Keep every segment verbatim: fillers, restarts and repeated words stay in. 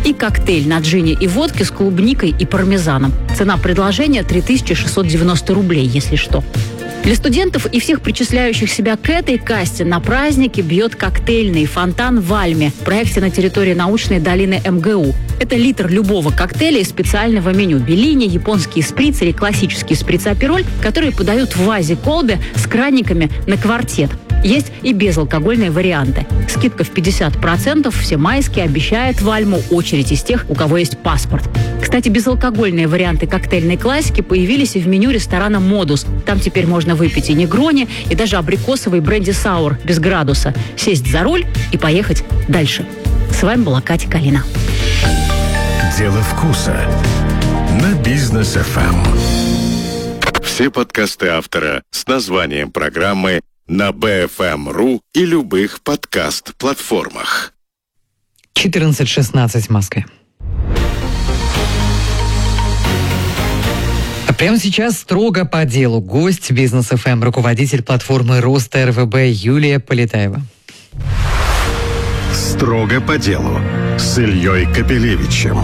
и коктейль на джине и водке с клубникой и пармезаном. Цена предложения три тысячи шестьсот девяносто рублей, если что. Для студентов и всех причисляющих себя к этой касте на празднике бьет коктейльный фонтан в Альме в проекте на территории научной долины эм гэ у. Это литр любого коктейля из специального меню. Беллини, японские сприц или классический сприц-апероль, которые подают в вазе-колбе с краниками на квартет. Есть и безалкогольные варианты. Скидка в пятьдесят процентов, все майские, обещает в Альму очередь из тех, у кого есть паспорт. Кстати, безалкогольные варианты коктейльной классики появились и в меню ресторана «Модус». Там теперь можно выпить и негрони, и даже абрикосовый бренди-саур без градуса, сесть за руль и поехать дальше. С вами была Катя Калина. Дело вкуса на Бизнес эф эм. Все подкасты автора с названием программы на би эф эм точка ру и любых подкаст-платформах. четырнадцать шестнадцать в Москве. А прямо сейчас строго по делу. Гость Бизнес эф эм, руководитель платформы Роста эр вэ бэ Юлия Полетаева. Строго по делу с Ильей Капелевичем.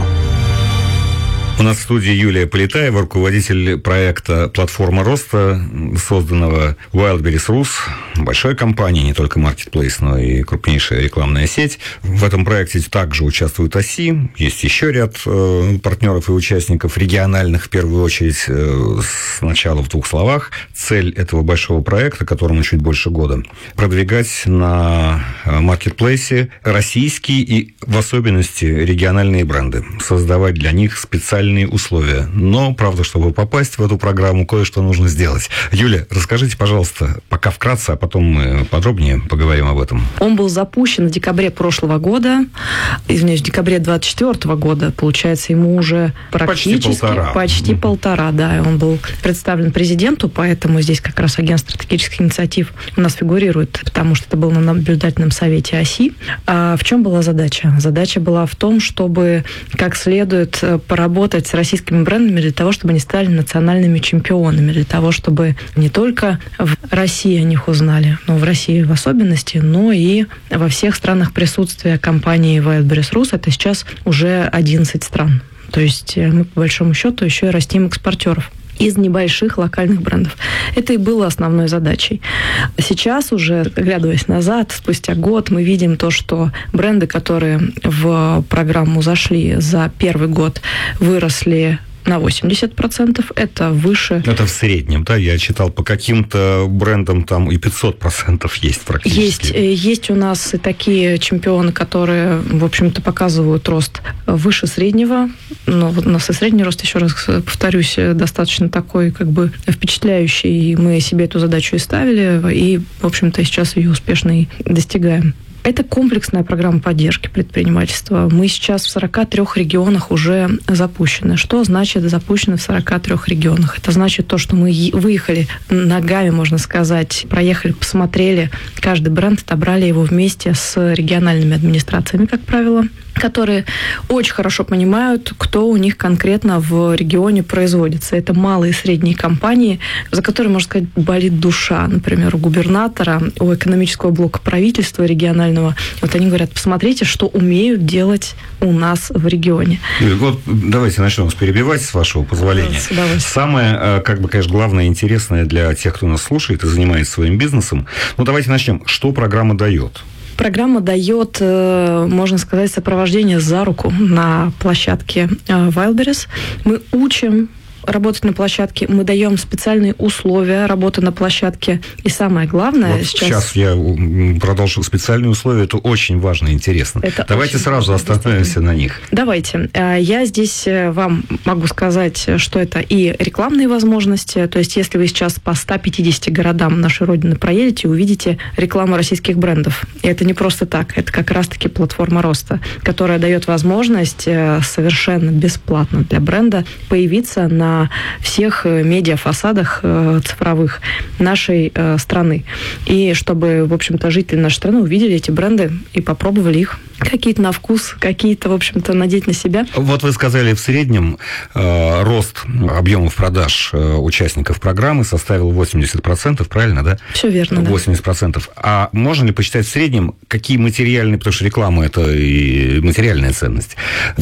У нас в студии Юлия Полетаева, руководитель проекта «Платформа роста», созданного Wildberries.Rus, большой компанией, не только маркетплейс, но и крупнейшая рекламная сеть. В этом проекте также участвует ОСИ, есть еще ряд э, партнеров и участников, региональных в первую очередь. Э, сначала в двух словах. Цель этого большого проекта, которому чуть больше года, продвигать на маркетплейсе российские и в особенности региональные бренды, создавать для них специальные условия. Но, правда, чтобы попасть в эту программу, кое-что нужно сделать. Юля, расскажите, пожалуйста, пока вкратце, а потом мы подробнее поговорим об этом. Он был запущен в декабре прошлого года, извиняюсь, в декабре двадцать четвёртого года, получается, ему уже практически... Почти полтора. Почти полтора, да. Он был представлен президенту, поэтому здесь как раз агентство стратегических инициатив у нас фигурирует, потому что это было на наблюдательном совете ОСИ. А в чем была задача? Задача была в том, чтобы как следует поработать с российскими брендами для того, чтобы они стали национальными чемпионами, для того, чтобы не только в России о них узнали, но в России в особенности, но и во всех странах присутствия компании Wildberries.Rus. Это сейчас уже одиннадцать стран. То есть мы, по большому счету, еще и растим экспортеров из небольших локальных брендов. Это и было основной задачей. Сейчас уже, оглядываясь назад, спустя год, мы видим то, что бренды, которые в программу зашли за первый год, выросли на восемьдесят процентов, это выше... Это в среднем, да? Я читал, по каким-то брендам там и пятьсот процентов есть практически. Есть, есть у нас и такие чемпионы, которые, в общем-то, показывают рост выше среднего, но у нас и средний рост, еще раз повторюсь, достаточно такой, как бы, впечатляющий, и мы себе эту задачу и ставили, и, в общем-то, сейчас ее успешно и достигаем. Это комплексная программа поддержки предпринимательства. Мы сейчас в сорока трёх регионах уже запущены. Что значит запущены в сорока трёх регионах? Это значит то, что мы выехали ногами, можно сказать, проехали, посмотрели каждый бренд, отобрали его вместе с региональными администрациями, как правило, которые очень хорошо понимают, кто у них конкретно в регионе производится. Это малые и средние компании, за которые, можно сказать, болит душа. Например, у губернатора, у экономического блока правительства регионального. Вот они говорят, посмотрите, что умеют делать у нас в регионе. Вот давайте начнем с перебивать, с вашего позволения. С удовольствием. Самое, как бы, конечно, главное и интересное для тех, кто нас слушает и занимается своим бизнесом. Ну, давайте начнем. Что программа дает? Программа дает, можно сказать, сопровождение за руку на площадке Wildberries. Мы учим работать на площадке, мы даем специальные условия работы на площадке. И самое главное... Вот сейчас... сейчас я продолжу. Специальные условия, это очень важно и интересно. Это Давайте сразу важно, остановимся на них. Давайте. Я здесь вам могу сказать, что это и рекламные возможности. То есть, если вы сейчас по ста пятидесяти городам нашей Родины проедете, увидите рекламу российских брендов. И это не просто так. Это как раз-таки платформа роста, которая дает возможность совершенно бесплатно для бренда появиться на всех медиафасадах цифровых нашей страны. И чтобы, в общем-то, жители нашей страны увидели эти бренды и попробовали их. Какие-то на вкус, какие-то, в общем-то, надеть на себя. Вот вы сказали, в среднем э, рост объемов продаж э, участников программы составил восемьдесят процентов, правильно, да? Все верно, восемьдесят процентов. Да. А можно ли посчитать в среднем, какие материальные, потому что реклама – это и материальная ценность,